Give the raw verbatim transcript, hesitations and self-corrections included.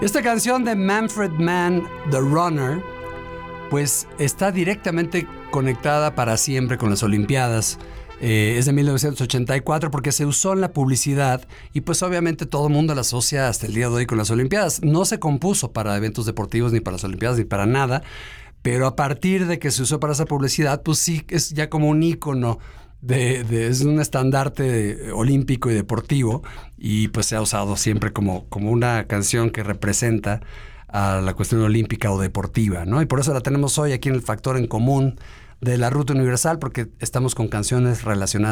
Esta canción de Manfred Mann, The Runner, pues está directamente conectada para siempre con las Olimpiadas. Eh, es de mil novecientos ochenta y cuatro porque se usó en la publicidad y pues obviamente todo el mundo la asocia hasta el día de hoy con las Olimpiadas. No se compuso para eventos deportivos ni para las Olimpiadas ni para nada, pero a partir de que se usó para esa publicidad, pues sí, es ya como un ícono. De, de, es un estandarte olímpico y deportivo y pues se ha usado siempre como, como una canción que representa a la cuestión olímpica o deportiva, ¿no? Y por eso la tenemos hoy aquí en el Factor en Común de la Ruta Universal, porque estamos con canciones relacionadas